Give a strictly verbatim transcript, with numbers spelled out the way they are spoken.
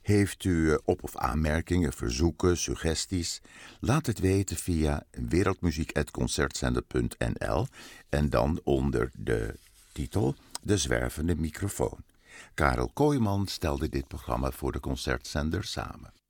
Heeft u op- of aanmerkingen, verzoeken, suggesties? Laat het weten via wereldmuziek apenstaartje concertzender punt n l en dan onder de titel De Zwervende Microfoon. Karel Kooijman stelde dit programma voor de Concertzender samen.